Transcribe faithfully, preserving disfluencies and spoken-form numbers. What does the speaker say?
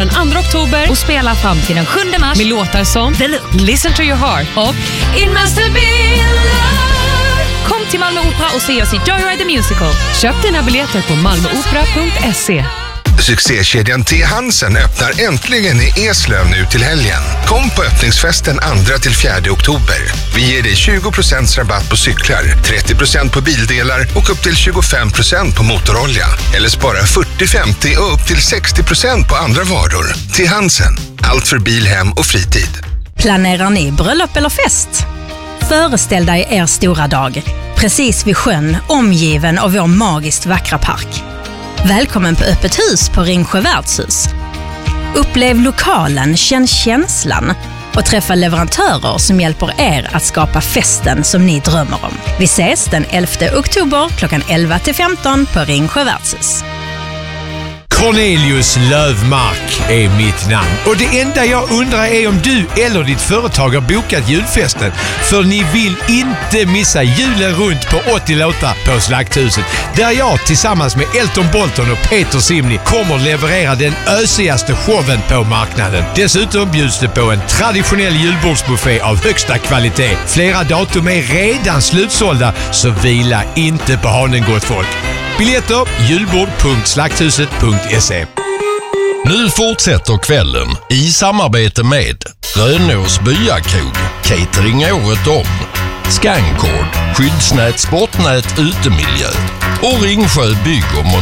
den andra oktober och spela fram till den sjunde mars med låtar som The Look, Listen to your heart och It must have been love. Kom till Malmö Opera och se oss i Joyride the Musical. Köp dina biljetter på malmöopera punkt se. Succékedjan T. Hansen öppnar äntligen i Eslöv nu till helgen. Kom på öppningsfesten andra till fjärde oktober. Vi ger dig tjugo procent rabatt på cyklar, trettio procent på bildelar och upp till tjugofem procent på motorolja. Eller spara fyrtio femtio och upp till sextio procent på andra varor. T. Hansen. Allt för bil, hem och fritid. Planerar ni bröllop eller fest? Föreställ dig er stora dag. Precis vid sjön, omgiven av vår magiskt vackra park. Välkommen på öppet hus på Ringsjö värdshus. Upplev lokalen, känn känslan och träffa leverantörer som hjälper er att skapa festen som ni drömmer om. Vi ses den elfte oktober klockan elva till femton på Ringsjö värdshus. Cornelius Lövmark är mitt namn. Och det enda jag undrar är om du eller ditt företag har bokat julfesten. För ni vill inte missa julen runt på åttio låtar på Slakthuset. Där jag tillsammans med Elton Bolton och Peter Simni kommer leverera den ösigaste showen på marknaden. Dessutom bjuds det på en traditionell julbordsbuffé av högsta kvalitet. Flera datum är redan slutsålda, så vila inte på hanen, gott folk. Biljetter julbord punkt slakthuset punkt se. Nu fortsätter kvällen i samarbete med Rönås Byakrog, catering året om, Scancord, skyddsnät, sportnät, utemiljö och Ringsjö bygg och